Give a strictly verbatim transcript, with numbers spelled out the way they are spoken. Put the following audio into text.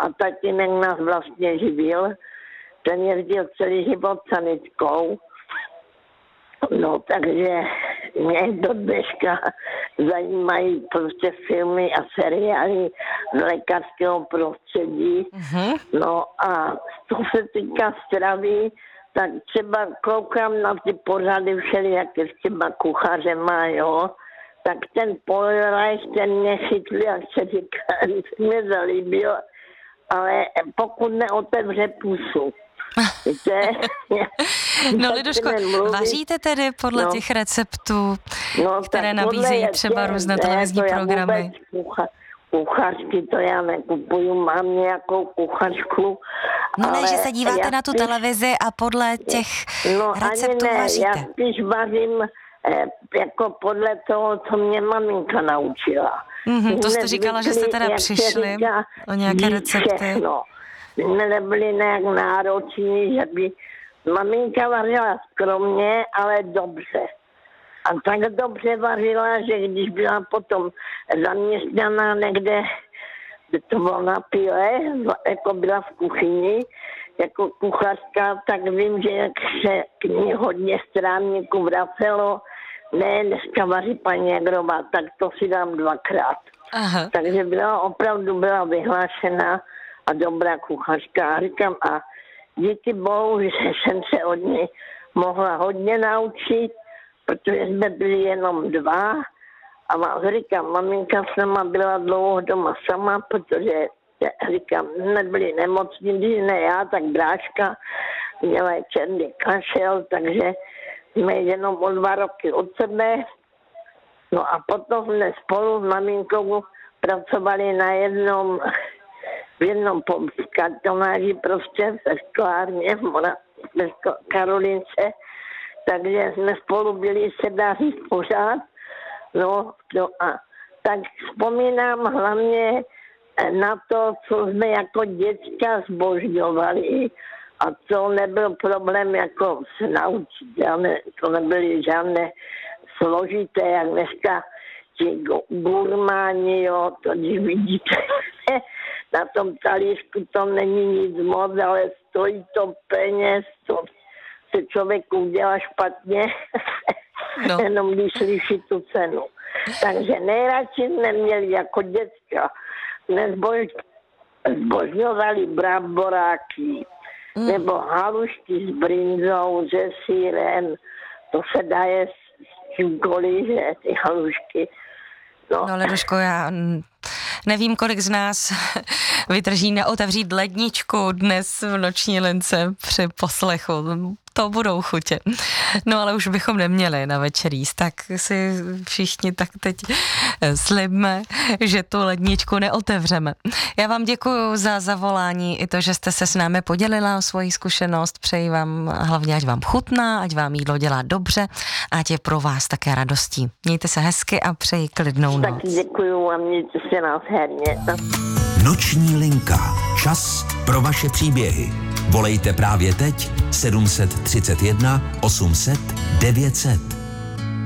a tatínek nás vlastně živil. Ten jezdil celý život sanitkou. No, takže mě do dneška zajímají prostě filmy a seriály z lékařského prostředí. Mm-hmm. No a co se týká stravy, tak třeba koukám na ty pořady všelijaké s těma kuchařema, jo. Tak ten Polreich, ten mě chytl, jak se říká, mě zalíbil, ale pokud neotevře pusu. Víte? No Liduško, vaříte tedy podle no, těch receptů, no, které nabízejí třeba různé televizní ne, programy? Kucha, kuchařky to já nekupuju, mám nějakou kuchařku. No ne, že se díváte na tu spíš, televizi a podle těch no, receptů ani ne, vaříte. Já spíš vařím eh, jako podle toho, co mě maminka naučila. Mm-hmm, to jste říkala, že jste teda přišli říká, o nějaké recepty. Všechno. My nebyli nějak nároční, že by maminka vařila skromně, ale dobře. A tak dobře vařila, že když byla potom zaměstnaná někde, to bylo na pile, jako byla v kuchyni, jako kuchařka, tak vím, že jak se k ní hodně strávníků vracelo, ne, dneska vaří paní Jägrová, tak to si dám dvakrát. Aha. Takže byla opravdu byla vyhlášená a dobrá kuchařka. A říkám, a díky bohu, že jsem se od ní mohla hodně naučit, protože jsme byli jenom dva. A mám, říkám, maminka s náma byla dlouho doma sama, protože, říkám, nebyli nemocní, když ne já, tak bráška měla černý kašel, takže jsme jenom o dva roky od sebe. No a potom jsme spolu s maminkou pracovali na jednom v jednom kartonáži prostě ve školárně v Karolince, takže jsme spolu byli, se dá říct, pořád. No, no a tak vzpomínám hlavně na to, co jsme jako děcka zbožňovali a co nebyl problém jako se naučit. Ne, to nebyly žádné složité, jak dneska ti gurmáni, jo, to když vidíte, na tom talířku to není nic moc, ale stojí to peněz, to se člověk udělá špatně, no. Jenom když slyší tu cenu. Takže nejradši jsme měli jako děcka, nezbož, zbožňovali bramboráky, mm. nebo halušky s brinzou, se sýrem, to se dá jet s čímkoliv, že ty halušky. No, no Liduško, já nevím, kolik z nás vydrží neotevřít ledničku dnes v noční lince při poslechu. To budou chutě. No ale už bychom neměli na večer jíst, tak si všichni tak teď slibme, že tu ledničku neotevřeme. Já vám děkuju za zavolání i to, že jste se s námi podělila o svoji zkušenost. Přeji vám hlavně, ať vám chutná, ať vám jídlo dělá dobře, ať je pro vás také radostí. Mějte se hezky a přeji klidnou noc. Tak děkuju a mějte se nádherně. Noční linka. Čas pro vaše příběhy. Volejte právě teď sedm set třicet jedna osm set devět set.